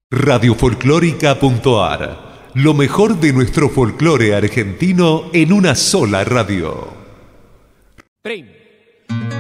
Radiofolclórica.ar. Lo mejor de nuestro folclore argentino en una sola radio.